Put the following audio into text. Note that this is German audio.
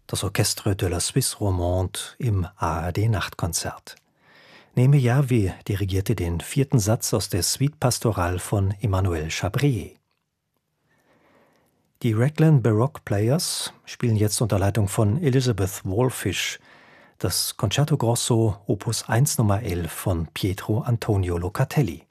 das Orchestre de la Suisse Romande im ARD-Nachtkonzert. Neme Yavé dirigierte den 4. Satz aus der Suite Pastorale von Emmanuel Chabrier. Die Raglan Baroque Players spielen jetzt unter Leitung von Elizabeth Wallfisch das Concerto Grosso Opus 1 Nummer 11 von Pietro Antonio Locatelli.